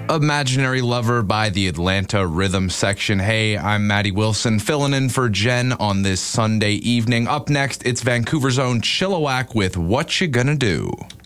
Imaginary Lover by the Atlanta Rhythm Section. Hey, I'm Maddie Wilson, filling in for Jen on this Sunday evening. Up next, it's Vancouver's own Chilliwack with What You Gonna Do.